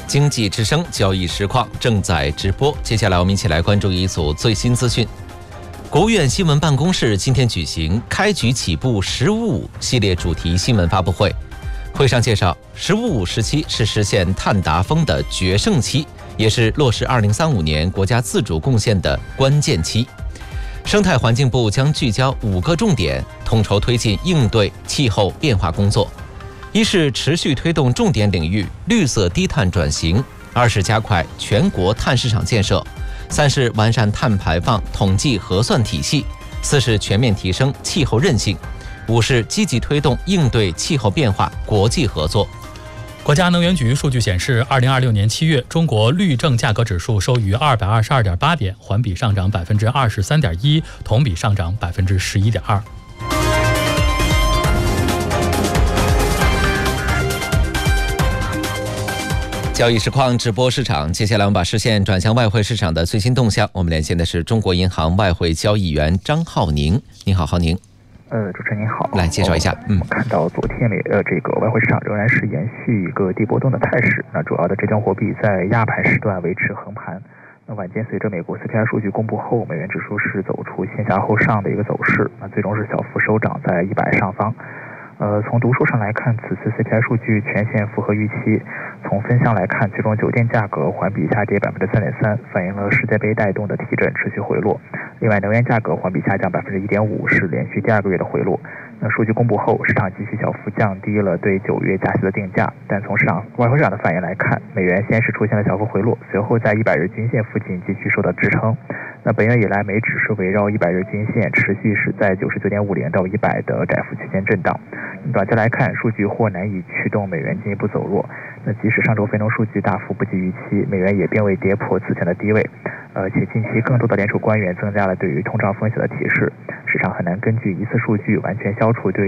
经济之声交易实况正在直播，接下来我们一起来关注一组最新资讯。国务院新闻办公室今天举行开局起步“十五五”系列主题新闻发布会。会上介绍“十五五”时期是实现碳达峰的决胜期，也是落实2035年国家自主贡献的关键期。生态环境部将聚焦5个重点，统筹推进应对气候变化工作。一是持续推动重点领域绿色低碳转型；2是加快全国碳市场建设；3是完善碳排放统计核算体系；4是全面提升气候韧性；5是积极推动应对气候变化国际合作。 国家能源局数据显示，2026年7月，中国绿证价格指数收于222.8点，环比上涨23.1%，同比上涨11.2%。 交易实况直播市场，接下来我们把视线转向外汇市场的最新动向。我们连线的是中国银行外汇交易员张浩宁。您好，浩宁。 主持人您好， 来介绍一下。 我们看到昨天这个外汇市场仍然是延续一个低波动的态势。那主要的这交货币在亚盘时段维持横盘。那晚间随着美国 CPI 数据公布后，美元指数是走出先下后上的一个走势，那最终是小幅收涨在100上方。从读数上来看，此次 CPI 数据全线符合预期。从分项来看，其中酒店价格环比下跌3.3%，反映了世界杯带动的提振持续回落。另外，能源价格环比下降1.5%，是连续第2个月的回落。那数据公布后，市场继续小幅降低了对9月加息的定价，但从外汇市场的反应来看，美元先是出现了小幅回落，随后在100日均线附近继续受到支撑。那本月以来，美指是围绕100日均线持续是在99.50到100的窄幅区间震荡。短期来看，数据或难以驱动美元进一步走弱。那即使上周非农数据大幅不及预期，美元也并未跌破此前的低位。且近期更多的联储官员增加了对于通胀风险的提示，市场很难根据一次数据完全消除对